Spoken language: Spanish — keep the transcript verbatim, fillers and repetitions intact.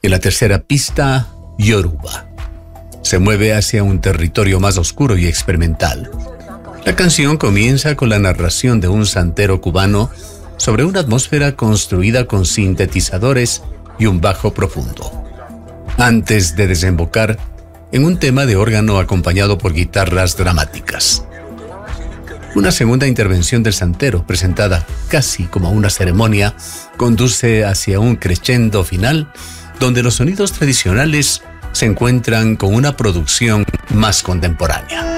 En la tercera pista, Yoruba. Se mueve hacia un territorio más oscuro y experimental. La canción comienza con la narración de un santero cubano sobre una atmósfera construida con sintetizadores y un bajo profundo, antes de desembocar en un tema de órgano acompañado por guitarras dramáticas. Una segunda intervención del santero, presentada casi como una ceremonia, conduce hacia un crescendo final donde los sonidos tradicionales se encuentran con una producción más contemporánea.